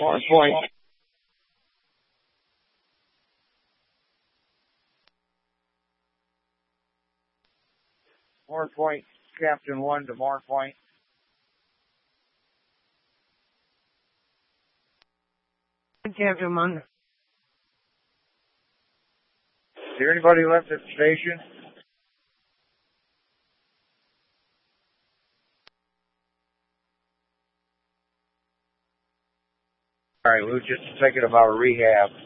Mark Point. Mark Point, Captain 1 to Mark Point. Captain 1. Is there anybody left at the station? All right, we were just thinking about rehab.